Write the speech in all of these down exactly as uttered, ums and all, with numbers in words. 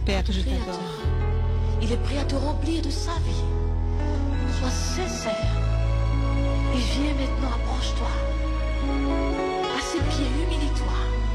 Père, notre je Créateur. t'adore. Il est prêt à te remplir de sa vie. Sois sincère. Et viens maintenant, approche-toi. À ses pieds, humilie-toi.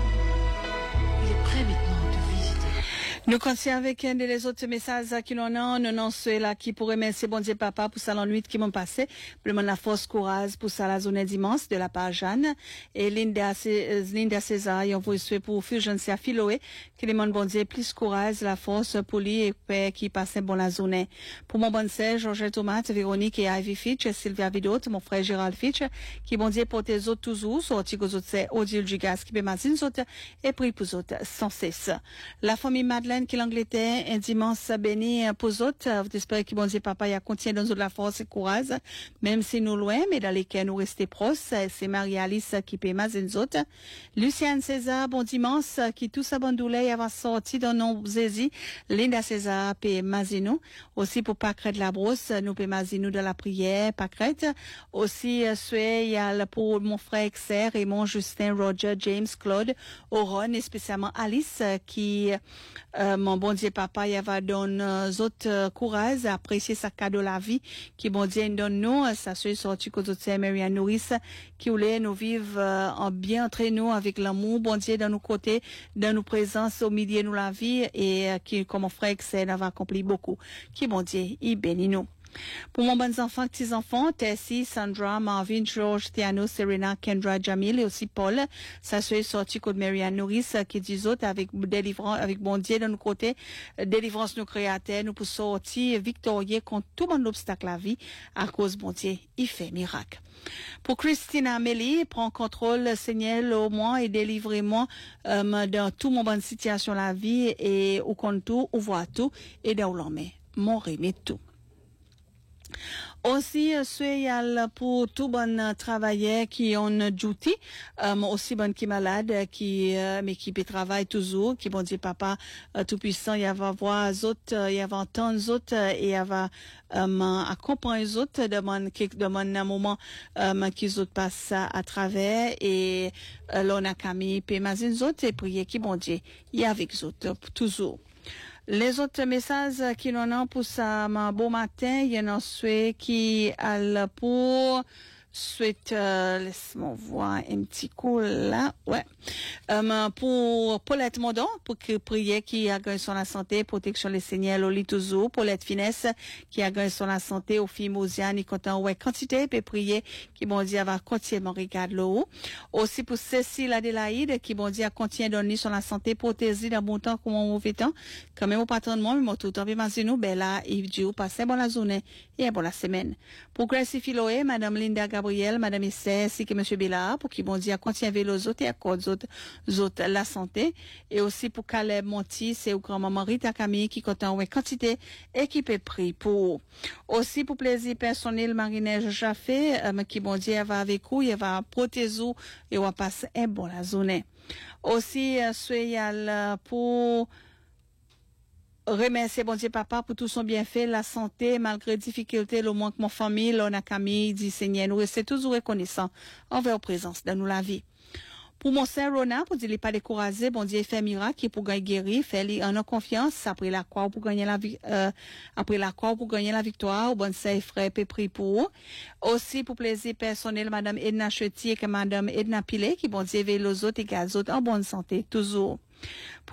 Il est prêt maintenant à te visiter. Nous continuons avec un des autres messages qui l'on a. Nous non ceux là qui pourraient remercier bon Dieu papa pour ça l'ennui qui m'ont passé. Pour la force courage pour ça la journée dimanche de la part Jeanne. Et Linda, Linda César, on vous souhaite pour Fusion c'est à Philoé. Que les monde bon Dieu plus courage, la force pour lui et père qui passe bon la journée. Pour mon bon sœur, Georges Thomas, Véronique et Ivy Fitch, Sylvia Vidot, mon frère Gérald Fitch, qui bon Dieu porte les autres toujours, sorti aux autres c'est Odile Dugas qui peut mazine autres et pris pour les autres sans cesse. La famille Madeleine qui l'Angleterre, un dimanche béni pour les autres. J'espère que bon Dieu papa y a continué dans la force et courage, même si nous loin, mais dans lesquels nous restons proches. C'est Marie-Alice qui peut mazine autres. Luciane César, bon dimanche, qui tout sa bonne douleur avant sorti dans nos zézi. Linda César peut mazine aussi pour Pâquerette la brosse, nous peut mazine dans la prière, Pâquerette. Aussi, il y a pour mon frère Exer, Raymond, Justin, Roger, James, Claude, Oron, et spécialement Alice, qui, euh, mon bon Dieu papa, il va donner euh, autres euh, courage, apprécier sa cadeau la vie, qui bon Dieu donne nous, ça se sorti que d'autres c'est Marianne Norris, qui voulait nous vivre euh, en bien entre nous avec l'amour, bon Dieu dans nos côtés, dans nos présences au milieu de nous la vie, et euh, qui, comme mon frère Excel, va accomplir beaucoup. Qui bon Dieu, il bénit nous. Pour mon bons enfants, petits enfants, Tessie, Sandra, Marvin, George, Tiano, Serena, Kendra, Jamil et aussi Paul, ça se sorti de Marianne Norris, qui dit autres avec délivrance, avec bon Dieu de nos côtés, délivrance nous créateurs, nous pour sortir victorieux contre tout bon obstacle à la vie, à cause bon Dieu, il fait miracle. Pour Christine Amélie, prends contrôle, Seigneur, au moins et délivrez-moi, euh, dans tout mon bonne situation la vie et au compte tout, ou voit tout, et dans l'homme, mon remet tout. Aussi, c'est pour tout bon travailleur qui ont duty, euh, aussi bon qui malade, qui, euh, mais qui peut travailler toujours, qui bon Dieu papa, euh, tout puissant, il va voir les autres, il va entendre les autres, et il va, euh, accompagner les autres de mon, de mon moment, euh, qu'ils autres passent à travers, et, euh, l'on a Camille, puis imagine les autres, et prier qui bon Dieu, il y a avec les autres, toujours. Les autres messages qui nous ont pour ça, bon matin, il y en a ceux qui allent pour souhaite, euh, laisse-moi voir un petit coup là, ouais, um, pour Paulette Mondon, pour que prier qui a gagné sur la santé, protection les Seigneurs, Loli toujours, Paulette Finesse, qui a gagné sur la santé, au film Mosiane, et content, ouais, quantité, puis prier, qui bon Dieu va continuer regarder l'eau. Aussi pour Cécile Adélaïde, qui bon Dieu continue donner sur la santé, protéger dans bon temps, comme on mauvais temps, quand même au patron de moi, mais tout le temps, puis nous, ben là, il dit, passer bon la journée, et bon la semaine. Pour Gracie Philoé, Madame Linda Gabriel, Madame Esther, ainsi que Monsieur Bellard, pour qu'ils bon Dieu continue avec les autres et accorde aux autres, aux autres la santé. Et aussi pour Caleb Monti, c'est au grand-maman Rita Camille qui compte en quantité et qui peut pris pour. Aussi pour plaisir personnel, Marie-Neige Jaffé, euh, qui bon Dieu va avec vous, il va protéger et va passer un bon la journée. Aussi, euh, soyez pour remercier bon Dieu papa pour tout son bienfait, la santé, malgré difficulté, le manque de mon famille, l'on a Camille, dit Seigneur, nous restons toujours reconnaissants envers présence dans nous la vie. Pour mon sœur Rona, pour dire il pas découragé, bon Dieu fait miracle, pour gagner guéri, fait lui en confiance, après la croix pour gagner la vie, euh, après la croix pour gagner la victoire, bon sœur frère peut prier pour. Aussi pour plaisir personnel, madame Edna Chetier, que madame Edna Pilet, qui bon Dieu veille les autres et les autres en bonne santé, toujours.